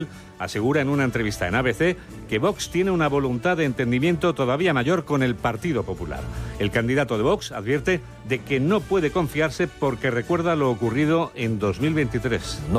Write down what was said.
asegura en una entrevista en ABC que Vox tiene una voluntad de entendimiento todavía mayor con el Partido Popular. El candidato de Vox advierte de que no puede confiarse porque recuerda lo ocurrido en 2023. No